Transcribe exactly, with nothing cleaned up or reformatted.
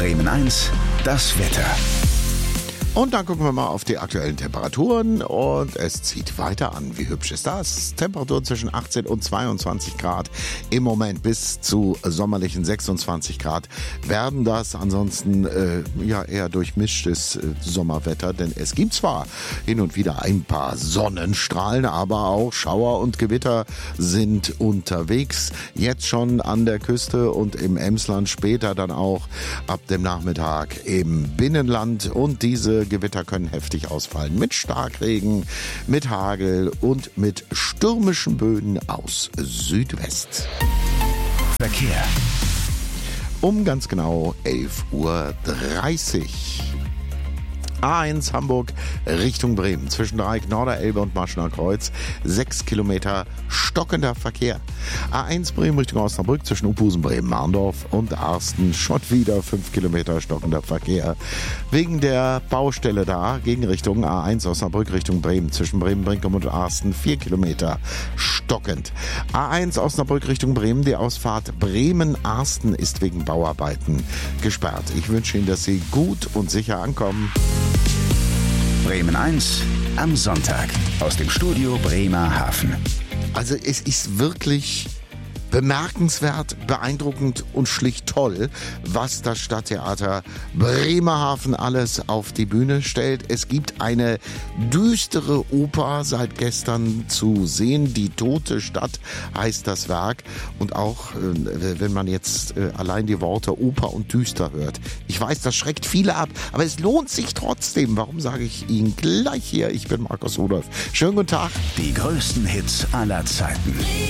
Bremen eins, das Wetter. Und dann gucken wir mal auf die aktuellen Temperaturen und es zieht weiter an. Wie hübsch ist das? Temperaturen zwischen achtzehn und zweiundzwanzig Grad. Im Moment bis zu sommerlichen sechsundzwanzig Grad werden das. Ansonsten äh, ja eher durchmischtes äh, Sommerwetter, denn es gibt zwar hin und wieder ein paar Sonnenstrahlen, aber auch Schauer und Gewitter sind unterwegs. Jetzt schon an der Küste und im Emsland, später dann auch ab dem Nachmittag im Binnenland, und diese Gewitter können heftig ausfallen mit Starkregen, mit Hagel und mit stürmischen Böen aus Südwest. Verkehr. Um ganz genau elf Uhr dreißig. A eins Hamburg Richtung Bremen. Zwischen Dreieck Norderelbe und Marschner Kreuz. Sechs Kilometer stockender Verkehr. A eins Bremen Richtung Osnabrück zwischen Uphusen, Bremen, Marndorf und Arsten. Schon wieder fünf Kilometer stockender Verkehr. Wegen der Baustelle da, Gegenrichtung A eins Osnabrück Richtung Bremen. Zwischen Bremen, Brinkum und Arsten. Vier Kilometer stockend. A eins Osnabrück Richtung Bremen. Die Ausfahrt Bremen-Arsten ist wegen Bauarbeiten gesperrt. Ich wünsche Ihnen, dass Sie gut und sicher ankommen. Bremen eins am Sonntag aus dem Studio Bremerhaven. Also es ist wirklich bemerkenswert, beeindruckend und schlicht toll, was das Stadttheater Bremerhaven alles auf die Bühne stellt. Es gibt eine düstere Oper seit gestern zu sehen. Die tote Stadt heißt das Werk. Und auch, äh, wenn man jetzt äh, allein die Worte Oper und düster hört. Ich weiß, das schreckt viele ab, aber es lohnt sich trotzdem. Warum sage ich Ihnen gleich hier? Ich bin Markus Rudolph. Schönen guten Tag. Die größten Hits aller Zeiten.